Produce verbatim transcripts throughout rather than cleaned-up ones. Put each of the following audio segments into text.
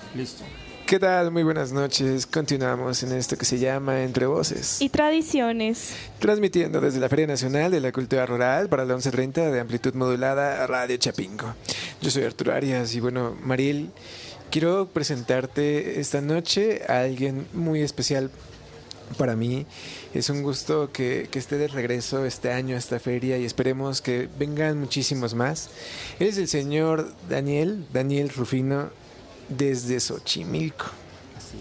Listo. ¿Qué tal? Muy buenas noches. Continuamos en esto que se llama Entre Voces. Y tradiciones. Transmitiendo desde la Feria Nacional de la Cultura Rural para la once treinta de amplitud modulada Radio Chapingo. Yo soy Arturo Arias y bueno, Mariel, quiero presentarte esta noche a alguien muy especial para mí. Es un gusto que, que esté de regreso este año a esta feria y esperemos que vengan muchísimos más. Él es el señor Daniel, Daniel Rufino, desde Xochimilco. Así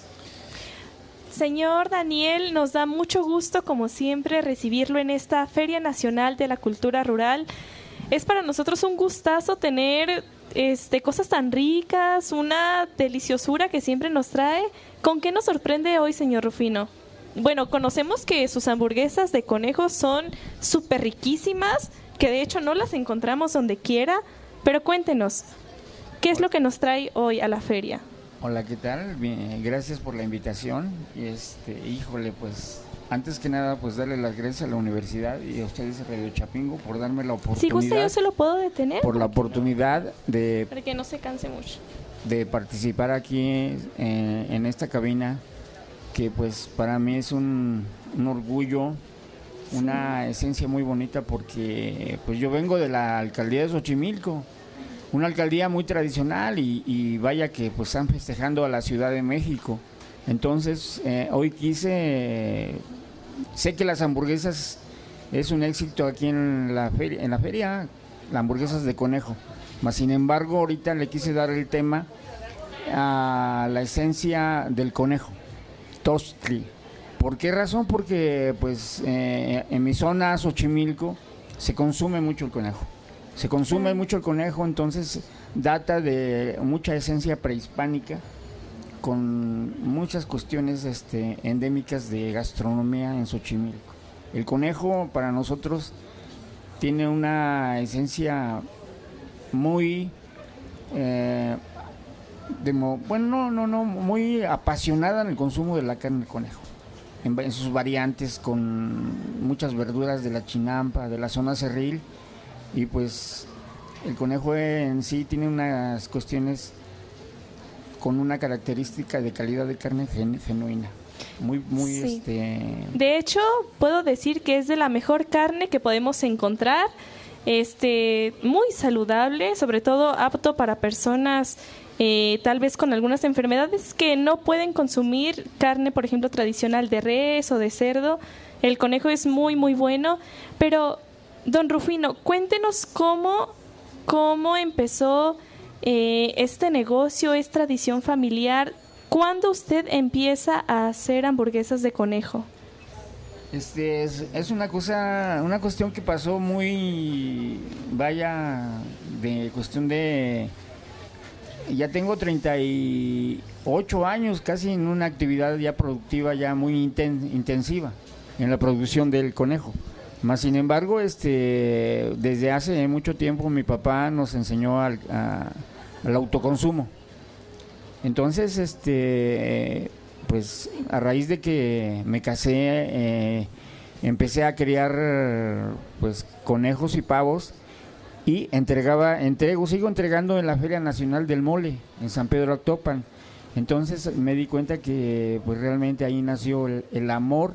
es. Señor Daniel, nos da mucho gusto, como siempre, recibirlo en esta Feria Nacional de la Cultura Rural. Es para nosotros un gustazo tener este, cosas tan ricas, una deliciosura que siempre nos trae. ¿Con qué nos sorprende hoy, señor Rufino? Bueno, conocemos que sus hamburguesas de conejo son súper riquísimas, que de hecho no las encontramos donde quiera, pero cuéntenos, ¿qué es lo que nos trae hoy a la feria? Hola, ¿qué tal? Bien, gracias por la invitación. Este, híjole, pues antes que nada, pues darle las gracias a la universidad y a ustedes, Radio Chapingo, por darme la oportunidad. Si gusta, yo se lo puedo detener. Por la oportunidad de, para que no se canse mucho. de participar aquí en, en esta cabina, que pues para mí es un, un orgullo, sí. Una esencia muy bonita, porque pues yo vengo de la alcaldía de Xochimilco, una alcaldía muy tradicional y, y vaya que pues están festejando a la Ciudad de México. Entonces eh, hoy quise, eh, sé que las hamburguesas es un éxito aquí en la feria, en la feria, las hamburguesas de conejo, mas sin embargo ahorita le quise dar el tema a la esencia del conejo, Tostli. ¿Por qué razón? Porque pues eh, en mi zona Xochimilco se consume mucho el conejo. Se consume mucho el conejo, entonces data de mucha esencia prehispánica, con muchas cuestiones este, endémicas de gastronomía en Xochimilco. El conejo para nosotros tiene una esencia muy, eh, de, bueno, no, no, no, muy apasionada en el consumo de la carne del conejo, en, en sus variantes, con muchas verduras de la chinampa, de la zona cerril. Y pues el conejo en sí tiene unas cuestiones con una característica de calidad de carne gen, genuina. Muy, muy, sí. este... De hecho, puedo decir que es de la mejor carne que podemos encontrar. Este, muy saludable, sobre todo apto para personas eh, tal vez con algunas enfermedades que no pueden consumir carne, por ejemplo, tradicional de res o de cerdo. El conejo es muy, muy bueno, pero... Don Rufino, cuéntenos cómo, cómo empezó eh, este negocio, es tradición familiar. ¿Cuándo usted empieza a hacer hamburguesas de conejo? Este es, es una cosa, una cuestión que pasó muy, vaya, de cuestión de, ya tengo treinta y ocho años casi en una actividad ya productiva, ya muy inten, intensiva en la producción del conejo. Más sin embargo, este, desde hace mucho tiempo mi papá nos enseñó al, a, al autoconsumo. Entonces, este, pues a raíz de que me casé, eh, empecé a criar pues conejos y pavos y entregaba, entrego, sigo entregando en la Feria Nacional del Mole en San Pedro Actopan. Entonces me di cuenta que pues realmente ahí nació el, el amor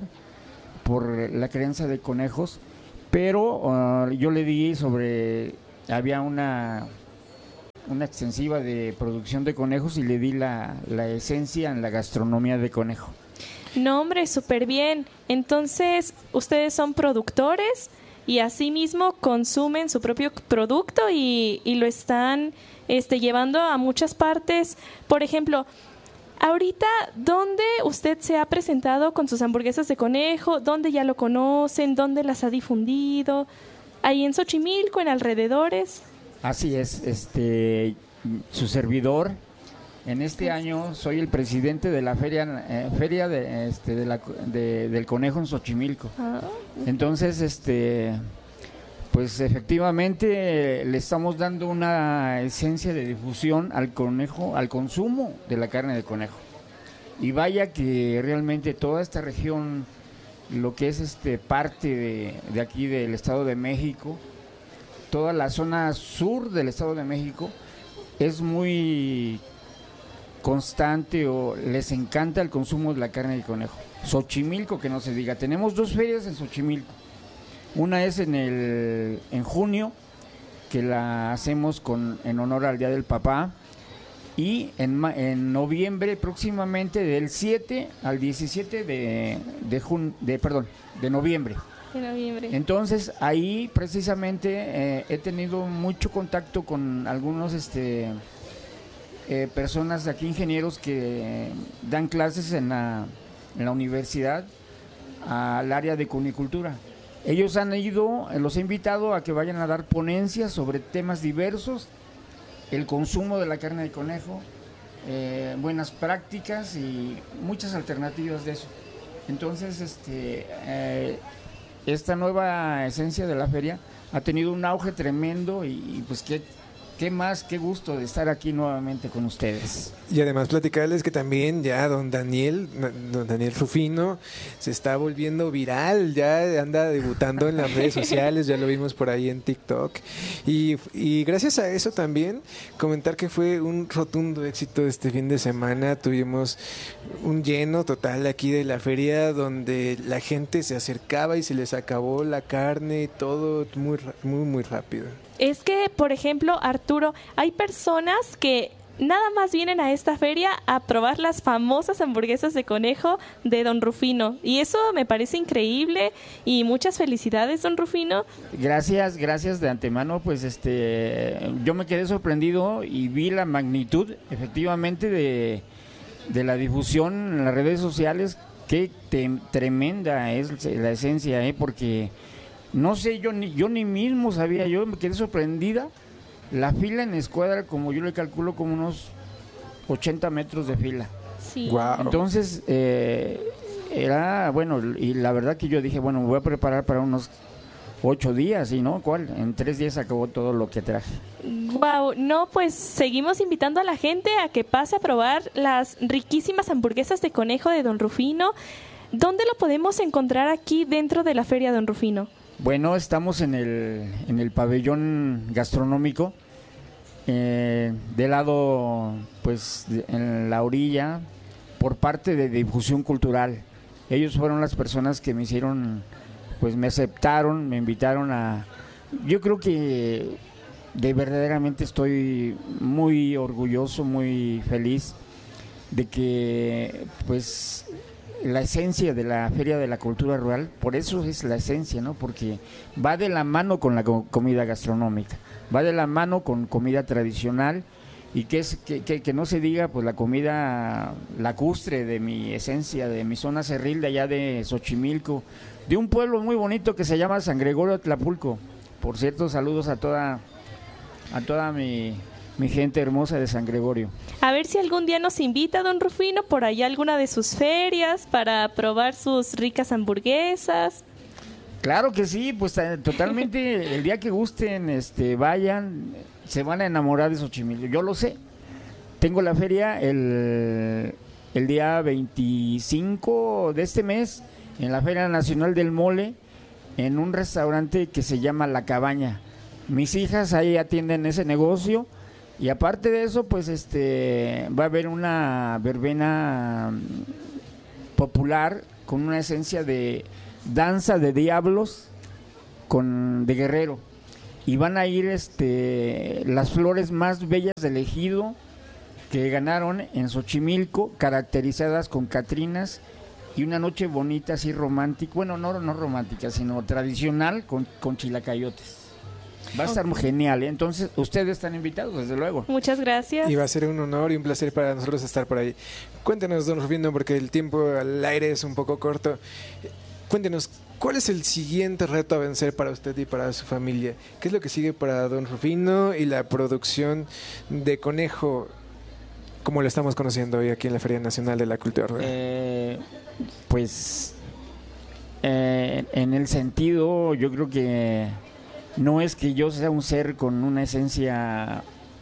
por la crianza de conejos, pero uh, yo le di sobre, había una una extensiva de producción de conejos y le di la, la esencia en la gastronomía de conejo. No, hombre, súper bien. Entonces, ustedes son productores y asimismo consumen su propio producto y, y lo están este, llevando a muchas partes. Por ejemplo, ahorita, ¿dónde usted se ha presentado con sus hamburguesas de conejo? ¿Dónde ya lo conocen? ¿Dónde las ha difundido? ¿Ahí en Xochimilco, en alrededores? Así es, este, su servidor. En este año soy el presidente de la feria, eh, feria de, este, de la, de, del conejo en Xochimilco. Ah. Entonces, este, pues efectivamente le estamos dando una esencia de difusión al conejo, al consumo de la carne de conejo. Y vaya que realmente toda esta región, lo que es este parte de, de aquí del Estado de México, toda la zona sur del Estado de México es muy constante o les encanta el consumo de la carne de conejo. Xochimilco, que no se diga. Tenemos dos ferias en Xochimilco. Una es en el en junio, que la hacemos con en honor al Día del Papá, y en, en noviembre próximamente del siete al diecisiete de de, jun, de perdón, de noviembre. De noviembre. Entonces, ahí precisamente eh, he tenido mucho contacto con algunos este eh, personas de aquí, ingenieros que dan clases en la en la universidad al área de cunicultura. Ellos han ido, los he invitado a que vayan a dar ponencias sobre temas diversos, el consumo de la carne de conejo, eh, buenas prácticas y muchas alternativas de eso. Entonces, este, eh, esta nueva esencia de la feria ha tenido un auge tremendo y, y pues qué, qué más, qué gusto de estar aquí nuevamente con ustedes. Y además platicarles que también ya don Daniel, don Daniel Rufino se está volviendo viral, ya anda debutando en las redes sociales, ya lo vimos por ahí en TikTok. Y, y gracias a eso también, comentar que fue un rotundo éxito este fin de semana. Tuvimos un lleno total aquí de la feria donde la gente se acercaba y se les acabó la carne y todo muy, muy, muy rápido. Es que, por ejemplo, Arturo, hay personas que nada más vienen a esta feria a probar las famosas hamburguesas de conejo de don Rufino. Y eso me parece increíble y muchas felicidades, don Rufino. Gracias, gracias de antemano. Pues este, yo me quedé sorprendido y vi la magnitud, efectivamente, de, de la difusión en las redes sociales. Qué te, tremenda es la esencia, ¿eh? Porque no sé, yo ni, yo ni mismo sabía, yo me quedé sorprendida. La fila en escuadra, como yo le calculo, como unos ochenta metros de fila. Sí. Wow. Entonces, eh, era, bueno, y la verdad que yo dije, bueno, me voy a preparar para unos ocho días, ¿y no? ¿Cuál? En tres días acabó todo lo que traje. Wow, no, pues seguimos invitando a la gente a que pase a probar las riquísimas hamburguesas de conejo de don Rufino. ¿Dónde lo podemos encontrar aquí dentro de la feria, don Rufino? Bueno, estamos en el, en el pabellón gastronómico, eh, del lado, pues, de, en la orilla, por parte de difusión cultural. Ellos fueron las personas que me hicieron, pues, me aceptaron, me invitaron a... Yo creo que de verdaderamente estoy muy orgulloso, muy feliz de que, pues, la esencia de la Feria de la Cultura Rural, por eso es la esencia, ¿no? Porque va de la mano con la comida gastronómica, va de la mano con comida tradicional y que es que, que, que no se diga, pues la comida lacustre de mi esencia, de mi zona cerril de allá de Xochimilco, de un pueblo muy bonito que se llama San Gregorio Tlapulco. Por cierto, saludos a toda a toda mi mi gente hermosa de San Gregorio. A ver si algún día nos invita don Rufino por allá a alguna de sus ferias para probar sus ricas hamburguesas. Claro que sí, pues totalmente. El día que gusten, este, vayan, se van a enamorar de Xochimilco. Yo lo sé. Tengo la feria el, el día veinticinco de este mes en la Feria Nacional del Mole, en un restaurante que se llama La Cabaña. Mis hijas ahí atienden ese negocio. Y aparte de eso, pues este va a haber una verbena popular con una esencia de danza de diablos con de Guerrero. Y van a ir este las flores más bellas del ejido que ganaron en Xochimilco, caracterizadas con catrinas y una noche bonita así romántica, bueno, no no romántica, sino tradicional con con chilacayotes. Va a estar muy genial, ¿eh? Entonces ustedes están invitados, desde luego. Muchas gracias. Y va a ser un honor y un placer para nosotros estar por ahí. Cuéntenos, don Rufino, porque el tiempo al aire es un poco corto. Cuéntenos, ¿cuál es el siguiente reto a vencer para usted y para su familia? ¿Qué es lo que sigue para don Rufino y la producción de conejo, como lo estamos conociendo hoy aquí en la Feria Nacional de la Cultura Rural? Eh, pues, eh, en el sentido, yo creo que no es que yo sea un ser con una esencia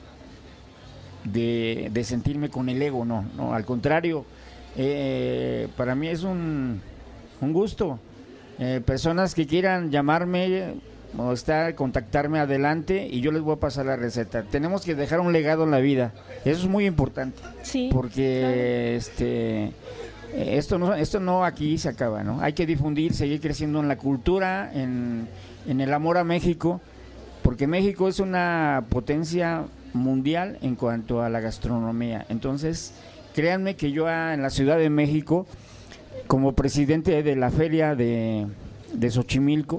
de, de sentirme con el ego, no, no, al contrario, eh, para mí es un, un gusto. Eh, personas que quieran llamarme o está, contactarme adelante y yo les voy a pasar la receta. Tenemos que dejar un legado en la vida, eso es muy importante, sí, porque claro. este esto no esto no aquí se acaba, ¿no? Hay que difundir, seguir creciendo en la cultura, en, en el amor a México, porque México es una potencia mundial en cuanto a la gastronomía. Entonces, créanme que yo en la Ciudad de México, como presidente de la feria de, de Xochimilco,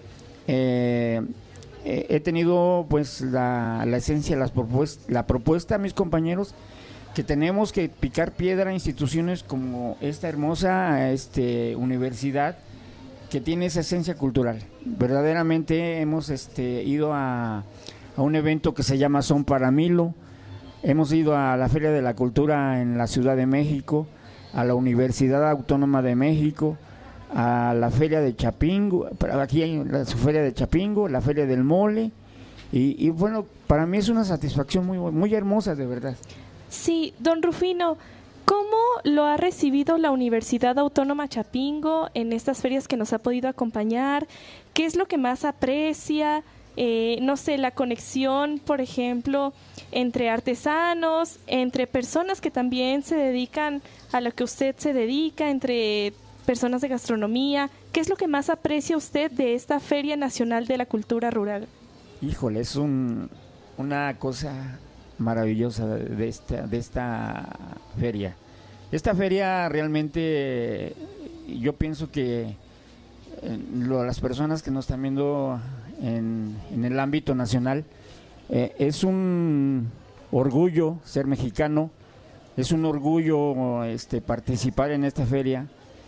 eh, he tenido pues la, la esencia, las propuestas, la propuesta a mis compañeros que tenemos que picar piedra a instituciones como esta hermosa este, universidad que tiene esa esencia cultural. Verdaderamente hemos este, ido a, a un evento que se llama Son para Milo, hemos ido a la Feria de la Cultura en la Ciudad de México, a la Universidad Autónoma de México, a la Feria de Chapingo, aquí hay la Feria de Chapingo, la Feria del Mole, y, y bueno, para mí es una satisfacción muy, muy hermosa, de verdad. Sí, don Rufino, ¿cómo lo ha recibido la Universidad Autónoma Chapingo en estas ferias que nos ha podido acompañar? ¿Qué es lo que más aprecia? Eh, no sé, la conexión, por ejemplo, entre artesanos, entre personas que también se dedican a lo que usted se dedica, entre personas de gastronomía. ¿Qué es lo que más aprecia usted de esta Feria Nacional de la Cultura Rural? Híjole, es un, una cosa maravillosa de esta, de esta feria. Esta feria realmente, yo pienso que eh, lo, las personas que nos están viendo en, en el ámbito nacional, eh, es un orgullo ser mexicano, es un orgullo este, participar en esta feria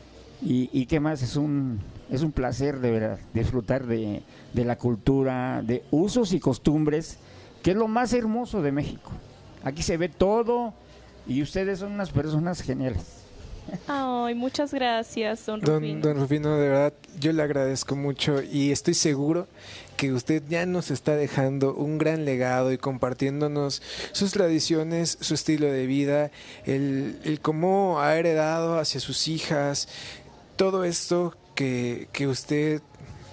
y, y qué más, es un, es un placer de verdad disfrutar de, de la cultura, de usos y costumbres, que es lo más hermoso de México. Aquí se ve todo y ustedes son unas personas geniales. Ay, muchas gracias, don Don, Rufino. don Rufino, de verdad, yo le agradezco mucho y estoy seguro que usted ya nos está dejando un gran legado y compartiéndonos sus tradiciones, su estilo de vida, el, el cómo ha heredado hacia sus hijas, todo esto que, que usted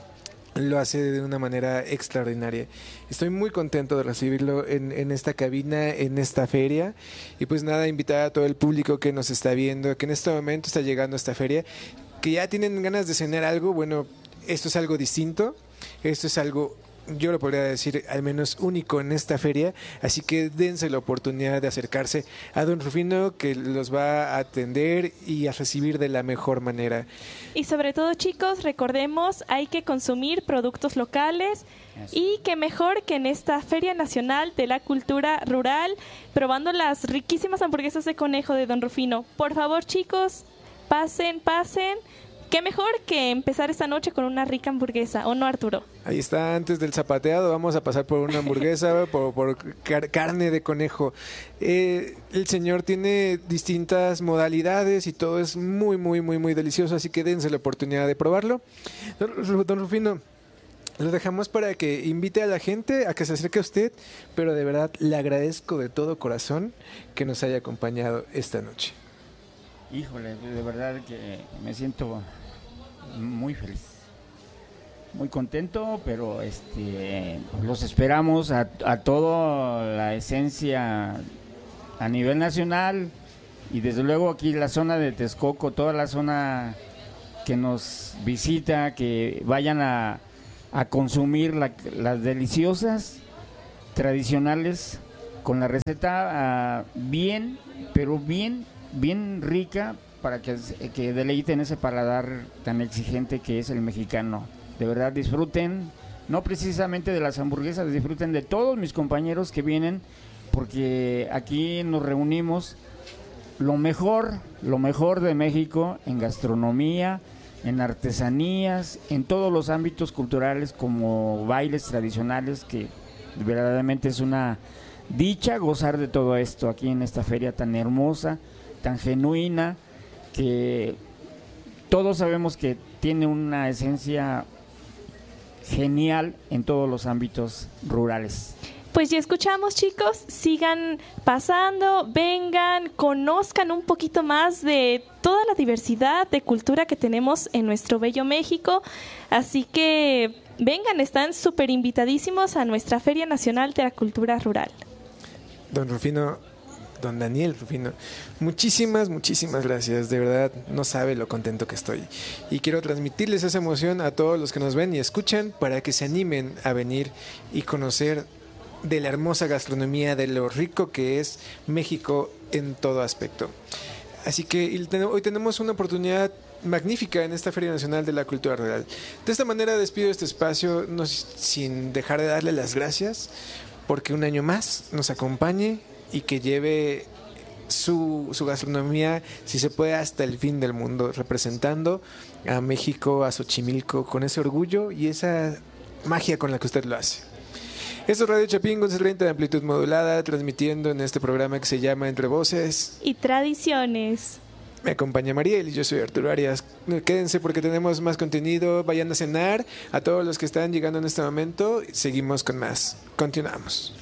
lo hace de una manera extraordinaria. Estoy muy contento de recibirlo en, en esta cabina, en esta feria. Y pues nada, invitar a todo el público que nos está viendo, que en este momento está llegando a esta feria, que ya tienen ganas de cenar algo. Bueno, esto es algo distinto, esto es algo, yo lo podría decir, al menos único en esta feria. Así que dense la oportunidad de acercarse a don Rufino, que los va a atender y a recibir de la mejor manera. Y sobre todo, chicos, recordemos, hay que consumir productos locales. Eso. Y qué mejor que en esta Feria Nacional de la Cultura Rural, probando las riquísimas hamburguesas de conejo de don Rufino. Por favor, chicos, pasen, pasen. Qué mejor que empezar esta noche con una rica hamburguesa, ¿o no, Arturo? Ahí está, antes del zapateado vamos a pasar por una hamburguesa, por, por car carne de conejo. Eh, el señor tiene distintas modalidades y todo es muy, muy, muy, muy delicioso, así que dense la oportunidad de probarlo. Don, don Rufino, lo dejamos para que invite a la gente a que se acerque a usted, pero de verdad le agradezco de todo corazón que nos haya acompañado esta noche. Híjole, de verdad que me siento muy feliz, muy contento, pero este los esperamos a, a toda la esencia a nivel nacional y desde luego aquí la zona de Texcoco, toda la zona que nos visita, que vayan a, a consumir la, las deliciosas tradicionales con la receta uh, bien, pero bien bien rica para que, que deleiten ese paladar tan exigente que es el mexicano. De verdad disfruten, no precisamente de las hamburguesas, disfruten de todos mis compañeros que vienen, porque aquí nos reunimos lo mejor, lo mejor de México en gastronomía, en artesanías, en todos los ámbitos culturales como bailes tradicionales, que verdaderamente es una dicha gozar de todo esto aquí en esta feria tan hermosa, tan genuina, que todos sabemos que tiene una esencia genial en todos los ámbitos rurales. Pues ya escuchamos, chicos, sigan pasando, vengan, conozcan un poquito más de toda la diversidad de cultura que tenemos en nuestro bello México, así que vengan, están súper invitadísimos a nuestra Feria Nacional de la Cultura Rural. Don Rufino, don Daniel Rufino, muchísimas, muchísimas gracias. De verdad, no sabe lo contento que estoy. Y quiero transmitirles esa emoción a todos los que nos ven y escuchan para que se animen a venir y conocer de la hermosa gastronomía, de lo rico que es México en todo aspecto. Así que hoy tenemos una oportunidad magnífica en esta Feria Nacional de la Cultura Rural. De esta manera despido este espacio no, sin dejar de darle las gracias porque un año más nos acompañe y que lleve su, su gastronomía, si se puede, hasta el fin del mundo, representando a México, a Xochimilco, con ese orgullo y esa magia con la que usted lo hace. Esto es Radio Chapingo, once treinta de amplitud modulada, transmitiendo en este programa que se llama Entre Voces y Tradiciones. Me acompaña Mariel y yo soy Arturo Arias. Quédense porque tenemos más contenido. Vayan a cenar. A todos los que están llegando en este momento, seguimos con más. Continuamos.